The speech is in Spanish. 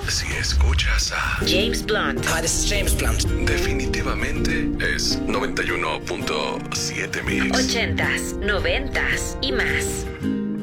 Si escuchas a James Blunt. Hi, this is James Blunt. definitivamente es 91.7 Mix. 80s, 90s y más.